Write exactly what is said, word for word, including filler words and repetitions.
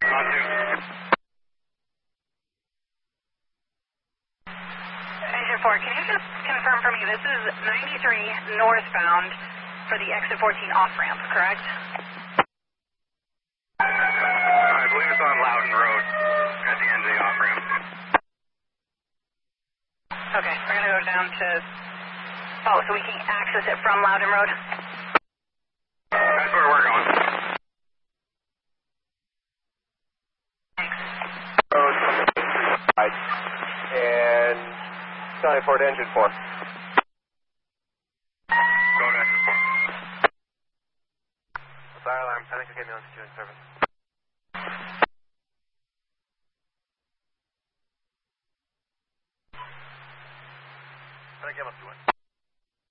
On two. Engine four, can you just confirm for me, this is ninety-three northbound for the exit fourteen off-ramp, correct? I believe it's on Loudon Road at the end of the off-ramp. Okay, we're going to go down to, oh, so we can access it from Loudon Road? That's where we're going. Thanks. Road from the side. And Charlie Ford engine four. Go to exit four. Fire alarm, I think I gave me on securing service.